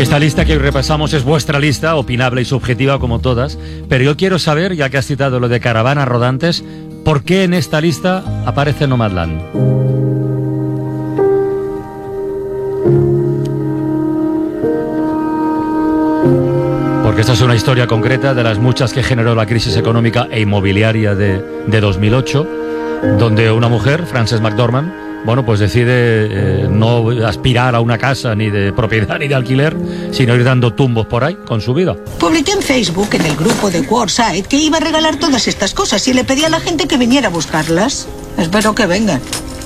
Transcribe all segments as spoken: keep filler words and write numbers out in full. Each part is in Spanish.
Esta lista que hoy repasamos es vuestra lista, opinable y subjetiva como todas, pero yo quiero saber, ya que has citado lo de caravanas rodantes, ¿por qué en esta lista aparece Nomadland? Porque esta es una historia concreta de las muchas que generó la crisis económica e inmobiliaria de, de dos mil ocho, donde una mujer, Frances McDormand, bueno, pues decide eh, no aspirar a una casa ni de propiedad ni de alquiler, sino ir dando tumbos por ahí con su vida. Publiqué en Facebook, en el grupo de Quartzsite, que iba a regalar todas estas cosas y le pedí a la gente que viniera a buscarlas. Espero que vengan.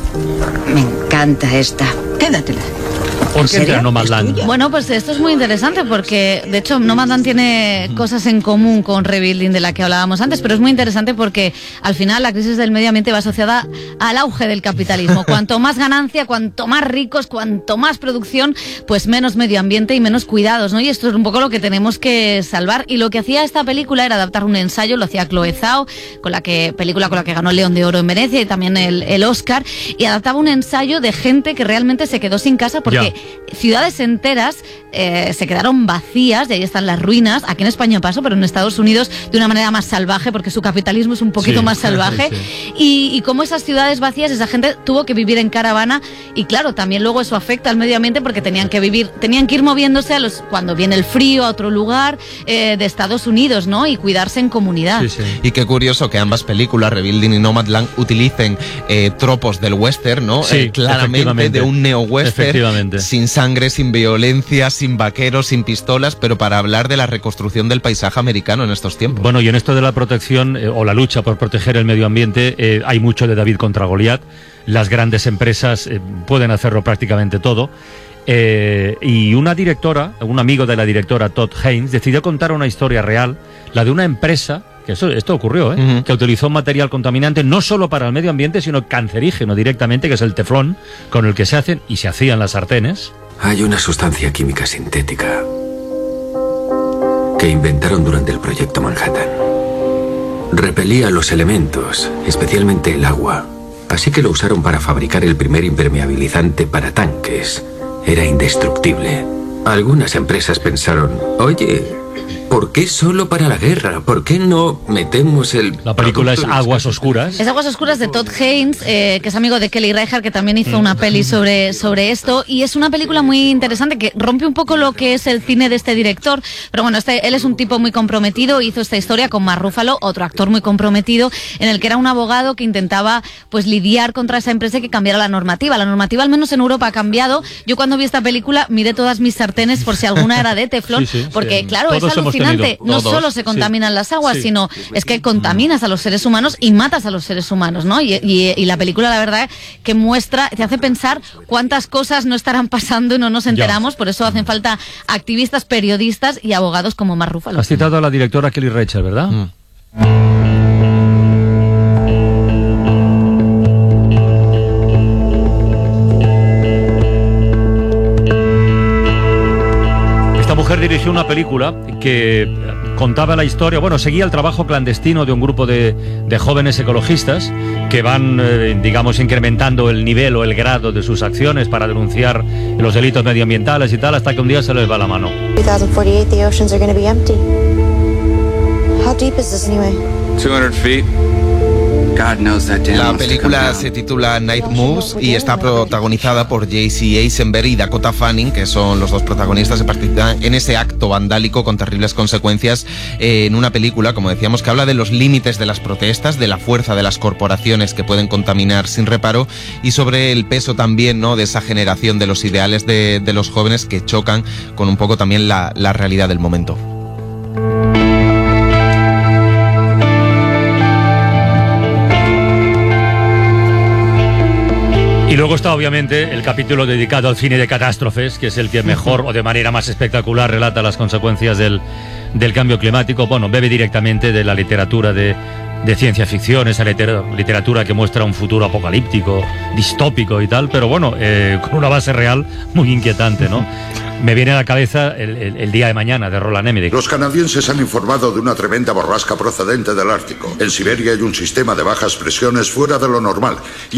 Me encanta esta. Quédatela. ¿Por qué entra Nomadland? Bueno, pues esto es muy interesante porque, de hecho, Nomadland tiene cosas en común con Rebuilding de la que hablábamos antes, pero es muy interesante porque, al final, la crisis del medio ambiente va asociada al auge del capitalismo. Cuanto más ganancia, cuanto más ricos, cuanto más producción, pues menos medio ambiente y menos cuidados, ¿no? Y esto es un poco lo que tenemos que salvar. Y lo que hacía esta película era adaptar un ensayo, lo hacía Chloe Zhao, con la que, película con la que ganó el León de Oro en Venecia y también el, el Oscar, y adaptaba un ensayo de gente que realmente se quedó sin casa porque... Ya. Ciudades enteras eh, se quedaron vacías, y ahí están las ruinas. Aquí en España pasó, pero en Estados Unidos de una manera más salvaje, porque su capitalismo es un poquito sí, más salvaje. Sí, sí. Y, y como esas ciudades vacías, esa gente tuvo que vivir en caravana, y claro, también luego eso afecta al medio ambiente porque tenían que vivir, tenían que ir moviéndose a los, cuando viene el frío a otro lugar eh, de Estados Unidos, ¿no? Y cuidarse en comunidad. Sí, sí. Y qué curioso que ambas películas, Rebuilding y Nomadland, utilicen eh, tropos del western, ¿no? Sí, eh, claramente de un neo-western, sin sangre, sin violencia, sin vaqueros, sin pistolas, pero para hablar de la reconstrucción del paisaje americano en estos tiempos. Bueno, y en esto de la protección eh, o la lucha por proteger el medio ambiente, eh, hay mucho de David contra Goliat. Las grandes empresas eh, pueden hacerlo prácticamente todo. Eh, y una directora, un amigo de la directora, Todd Haynes, decidió contar una historia real, la de una empresa, que eso, esto ocurrió, ¿eh? Uh-huh. que utilizó material contaminante no solo para el medio ambiente, sino cancerígeno directamente, que es el teflón, con el que se hacen y se hacían las sartenes. Hay una sustancia química sintética que inventaron durante el proyecto Manhattan. Repelía los elementos, especialmente el agua, así que lo usaron para fabricar el primer impermeabilizante para tanques. Era indestructible. Algunas empresas pensaron, oye, ¿por qué solo para la guerra? ¿Por qué no metemos el...? La película es Aguas Oscuras. Es Aguas Oscuras de Todd Haynes, eh, que es amigo de Kelly Reichardt, que también hizo una peli sobre, sobre esto. Y es una película muy interesante que rompe un poco lo que es el cine de este director. Pero bueno, este, él es un tipo muy comprometido. Hizo esta historia con Mark Ruffalo, otro actor muy comprometido, en el que era un abogado que intentaba pues lidiar contra esa empresa y que cambiara la normativa. La normativa, al menos en Europa, ha cambiado. Yo cuando vi esta película miré todas mis sartenes por si alguna era de teflón, sí, sí, porque sí, claro, es alucinante. No solo se contaminan sí. las aguas, sí. sino es que contaminas a los seres humanos y matas a los seres humanos, ¿no? Y, y, y la película, la verdad, que muestra, te hace pensar cuántas cosas no estarán pasando y no nos enteramos. Ya. Por eso hacen falta activistas, periodistas y abogados como Mark Ruffalo. Has citado a la directora Kelly Reichardt, ¿verdad? Mm. Mujer dirigió una película que contaba la historia, bueno, seguía el trabajo clandestino de un grupo de, de jóvenes ecologistas que van, eh, digamos, incrementando el nivel o el grado de sus acciones para denunciar los delitos medioambientales y tal, hasta que un día se les va la mano. two thousand forty-eight, the oceans are going to be empty. How deep is this anyway? two hundred feet. La película se titula Night Moves y está protagonizada por J C Eisenberg y Dakota Fanning, que son los dos protagonistas, en ese acto vandálico con terribles consecuencias, eh, en una película, como decíamos, que habla de los límites de las protestas, de la fuerza de las corporaciones que pueden contaminar sin reparo y sobre el peso también, ¿no?, de esa generación, de los ideales de, de los jóvenes que chocan con un poco también la, la realidad del momento. Y luego está obviamente el capítulo dedicado al cine de catástrofes, que es el que mejor o de manera más espectacular relata las consecuencias del, del cambio climático. Bueno, bebe directamente de la literatura de, de ciencia ficción, esa literatura que muestra un futuro apocalíptico, distópico y tal, pero bueno, eh, con una base real muy inquietante, ¿no? Me viene a la cabeza el, el, el día de mañana de Roland Emmerich. Los canadienses han informado de una tremenda borrasca procedente del Ártico. En Siberia hay un sistema de bajas presiones fuera de lo normal.